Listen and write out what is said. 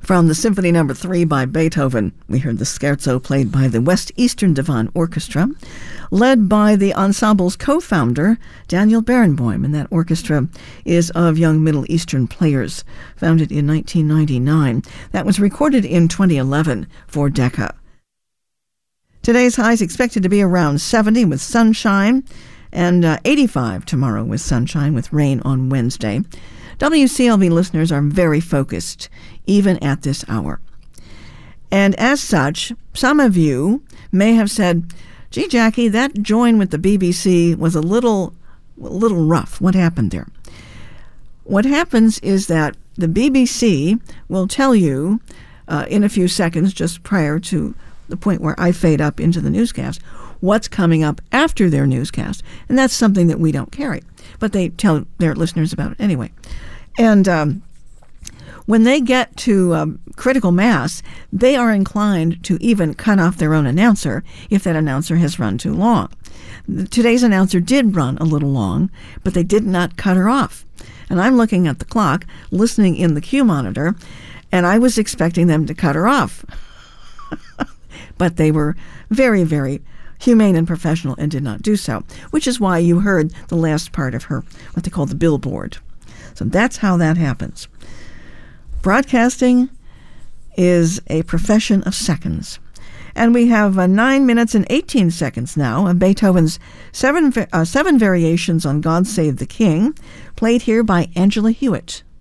From the Symphony No. 3 by Beethoven, we heard the scherzo played by the West Eastern Divan Orchestra, led by the ensemble's co-founder, Daniel Barenboim, and that orchestra is of young Middle Eastern players, founded in 1999. That was recorded in 2011 for Decca. Today's high is expected to be around 70 with sunshine, and 85 tomorrow with sunshine, with rain on Wednesday. WCLV listeners are very focused, even at this hour. And as such, some of you may have said, gee, Jackie, that join with the BBC was a little rough. What happened there? What happens is that the BBC will tell you in a few seconds, just prior to the point where I fade up into the newscast, what's coming up after their newscast. And that's something that we don't carry. But they tell their listeners about it anyway. And when they get to critical mass, they are inclined to even cut off their own announcer if that announcer has run too long. Today's announcer did run a little long, but they did not cut her off. And I'm looking at the clock, listening in the Q monitor, and I was expecting them to cut her off. But they were very, very humane and professional and did not do so, which is why you heard the last part of her, what they call the billboard. So that's how that happens. Broadcasting is a profession of seconds. And we have 9 minutes and 18 seconds now of Beethoven's seven variations on God Save the King, played here by Angela Hewitt.